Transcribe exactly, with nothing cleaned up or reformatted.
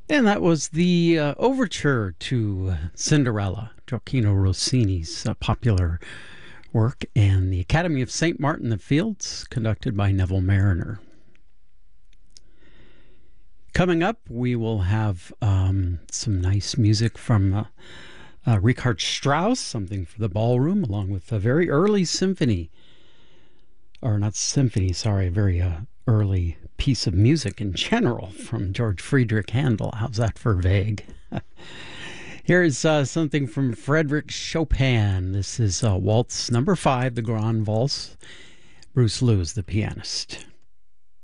And that was the uh, overture to Cinderella, Gioacchino Rossini's uh, popular work, and the Academy of Saint Martin the Fields, conducted by Neville Mariner. Coming up, we will have um, some nice music from uh, uh, Richard Strauss, something for the ballroom, along with a very early symphony, or not symphony, sorry, a very uh, early piece of music in general from George Friedrich Handel. How's that for vague? Here's uh, something from Frédéric Chopin. This is uh, Waltz number five, the Grand Valse. Bruce Lewis, the pianist.